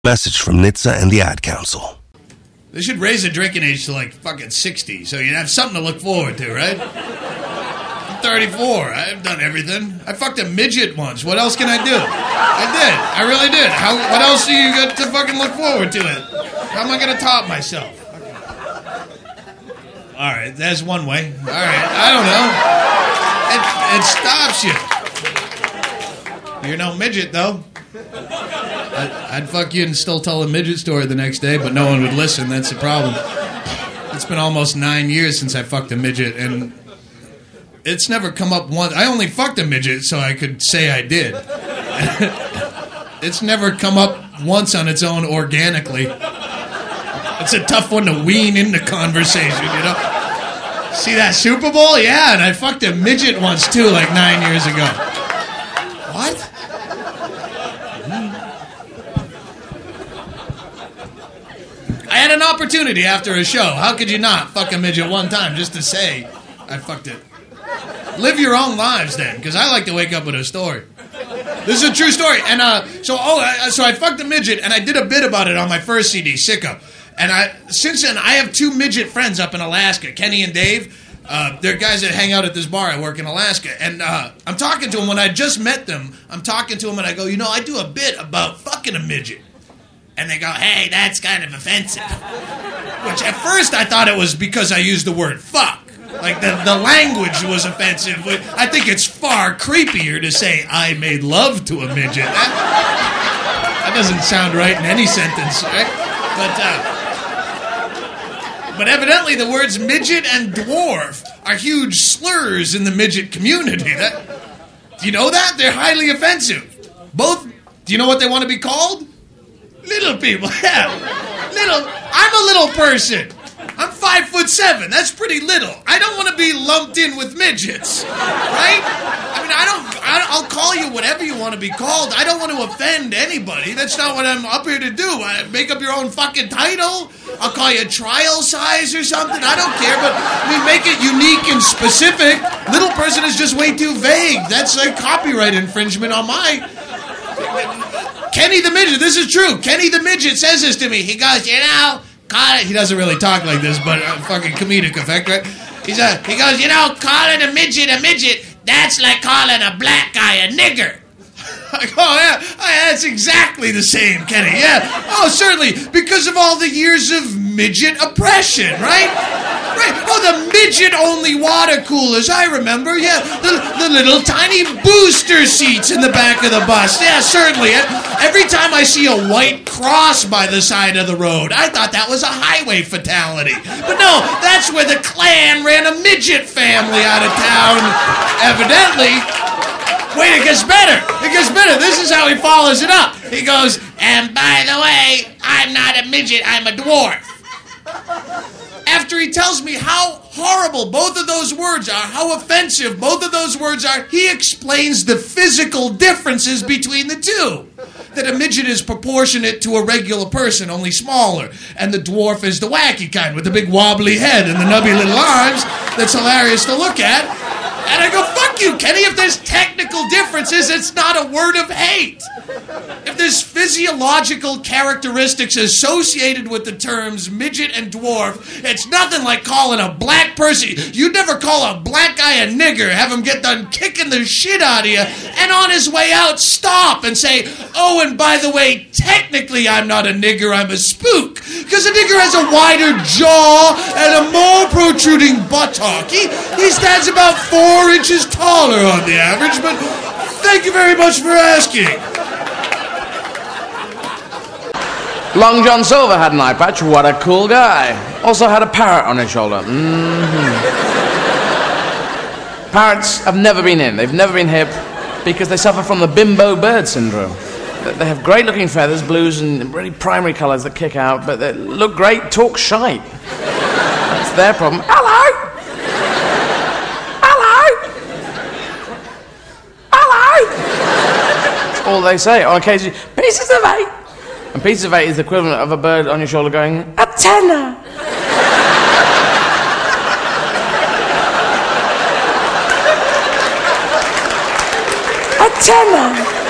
Message from NHTSA and the Ad Council. They should raise the drinking age to like fucking 60, so you have something to look forward to, right? I'm 34. I've done everything. I fucked a midget once. What else can I do? I did. I really did. What else do you got to fucking look forward to it? How am I going to top myself? All right, that's one way. All right, I don't know. It stops you. You're no midget, though. I'd fuck you and still tell a midget story the next day, but no one would listen. That's the problem. It's been almost 9 years since I fucked a midget, and it's never come up once. I only fucked a midget so I could say I did. It's never come up once on its own organically. It's a tough one to wean into conversation, you know? See that Super Bowl? Yeah, and I fucked a midget once, too, like 9 years ago. What? I had an opportunity after a show. How could you not fuck a midget one time just to say I fucked it? Live your own lives then, because I like to wake up with a story. This is a true story. And so I fucked a midget, and I did a bit about it on my first CD, Sicko. And since then, I have two midget friends up in Alaska, Kenny and Dave. They're guys that hang out at this bar. I work in Alaska. And I'm talking to them. When I just met them, I'm talking to them, and I go, I do a bit about fucking a midget. And they go, hey, that's kind of offensive. Which at first I thought it was because I used the word fuck. Like the language was offensive. I think it's far creepier to say I made love to a midget. That doesn't sound right in any sentence, right? But evidently the words midget and dwarf are huge slurs in the midget community. Do you know that? They're highly offensive. Both, do you know what they want to be called? Little people, yeah. I'm a little person. I'm 5'7". That's pretty little. I don't want to be lumped in with midgets, right? I mean, I'll call you whatever you want to be called. I don't want to offend anybody. That's not what I'm up here to do. Make up your own fucking title. I'll call you trial size or something. I don't care, but make it unique and specific. Little person is just way too vague. That's like copyright infringement on my... Kenny the Midget, this is true. Kenny the Midget says this to me. He goes, he doesn't really talk like this, but fucking comedic effect, right? He goes, calling a midget, that's like calling a black guy a nigger. I go, yeah, that's exactly the same, Kenny, yeah. Oh, certainly, because of all the years of midget oppression, right? Right. Oh, the midget-only water coolers, I remember, yeah. The little tiny booster seats in the back of the bus. Yeah, certainly. Every time I see a white cross by the side of the road, I thought that was a highway fatality. But no, that's where the Klan ran a midget family out of town, evidently. Wait, it gets better. It gets better. This is how he follows it up. He goes, and by the way, I'm not a midget, I'm a dwarf. After he tells me how horrible both of those words are, how offensive both of those words are, he explains the physical differences between the two. That a midget is proportionate to a regular person, only smaller. And the dwarf is the wacky kind with the big wobbly head and the nubby little arms that's hilarious to look at. And I go, fuck you, Kenny. If there's technical differences, it's not a word of hate. If there's physiological characteristics associated with the terms midget and dwarf, it's nothing like calling a black person. You'd never call a black guy a nigger, have him get done kicking the shit out of you, and on his way out, stop and say, oh, and by the way, technically I'm not a nigger, I'm a spook. Because a nigger has a wider jaw and a more protruding buttock. He stands about 4 inches taller on the average, but thank you very much for asking. Long John Silver had an eye patch. What a cool guy. Also had a parrot on his shoulder. Parrots have never been in. They've never been hip because they suffer from the bimbo bird syndrome. They have great-looking feathers, blues and really primary colours that kick out, but they look great, talk shite. That's their problem. Hello! That's all they say. On occasion, pieces of 8. And pieces of 8 is the equivalent of a bird on your shoulder going, a tenner. A tenner.